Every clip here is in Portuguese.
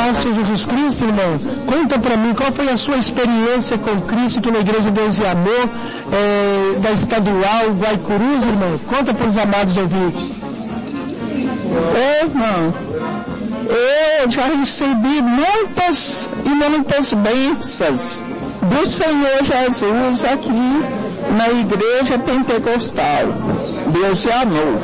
aceitar o Senhor Jesus Cristo, irmão? Conta para mim, qual foi a sua experiência com Cristo aqui na Igreja Deus e Amor, da Estadual Guaicurus, irmão? Conta para os amados ouvintes. Irmão, eu já recebi muitas e muitas bênçãos do Senhor Jesus aqui na Igreja Pentecostal Deus e Amor.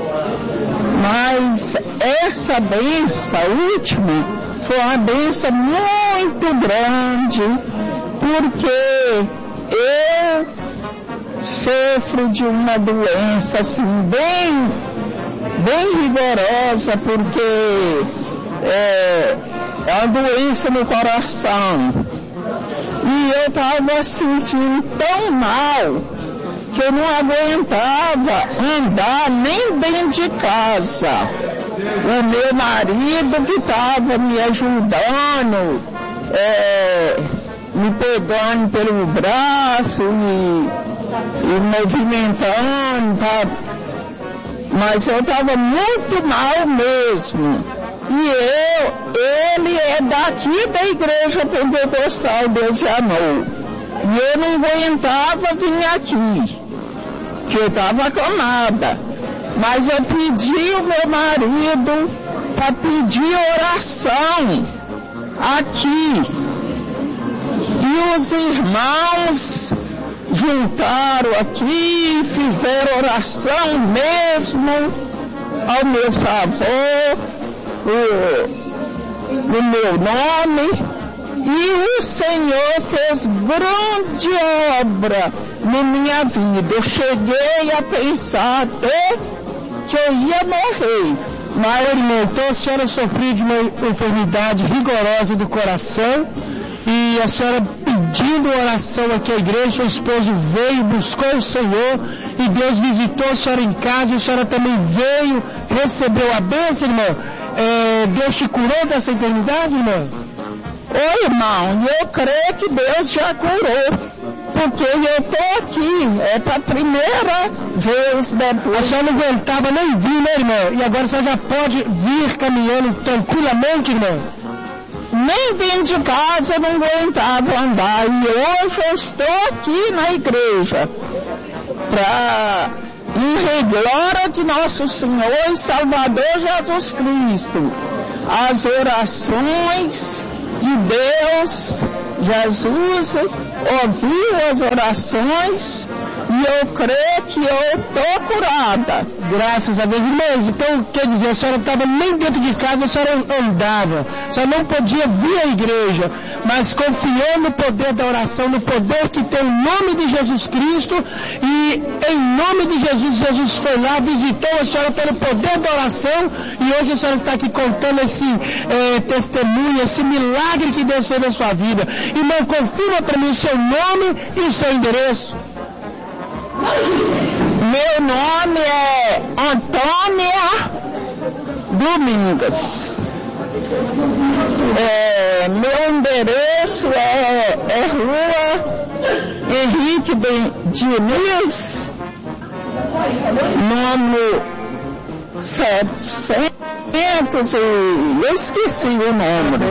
Mas essa bênção última foi uma bênção muito grande, porque eu sofro de uma doença assim bem rigorosa, porque é uma doença no coração. E eu estava sentindo tão mal que eu não aguentava andar nem dentro de casa. O meu marido que estava me ajudando, me pegando pelo braço e movimentando, mas eu estava muito mal mesmo. E ele é daqui da Igreja Pentecostal Deus e Amor. E eu não aguentava vir aqui, que eu estava acamada. Mas eu pedi o meu marido para pedir oração aqui. E os irmãos juntaram aqui e fizeram oração mesmo ao meu favor, o meu nome. E o Senhor fez grande obra na minha vida. Eu cheguei a pensar até que eu ia morrer. Mas, irmão, então a senhora sofreu de uma enfermidade rigorosa do coração, e a senhora pedindo oração aqui à igreja, o esposo veio, buscou o Senhor, e Deus visitou a senhora em casa, e a senhora também veio, recebeu a bênção, irmão. Deus te curou dessa enfermidade, irmão? Ô irmão, eu creio que Deus já curou, porque eu estou aqui, é para a primeira vez depois. A senhora não aguentava nem vir, né, irmão? E agora a senhora já pode vir caminhando tranquilamente, irmão? Nem dentro de casa eu não aguentava andar, e hoje eu estou aqui na igreja, para em glória de nosso Senhor e Salvador Jesus Cristo, as orações. E Deus, Jesus, ouviu as orações e eu creio que eu estou curada. Graças a Deus. Irmãos, então quer dizer, a senhora estava nem dentro de casa, a senhora andava. A senhora não podia vir à igreja, mas confiando no poder da oração, no poder que tem o nome de Jesus Cristo, e em nome de Jesus, Jesus foi lá, visitou a senhora pelo poder da oração, e hoje a senhora está aqui contando esse testemunho, esse milagre que Deus fez na sua vida. Irmão, confirma para mim o seu nome e o seu endereço. Meu nome é Antônia Domingas. Meu endereço é Rua Henrique Diniz, número 700 e eu esqueci o número.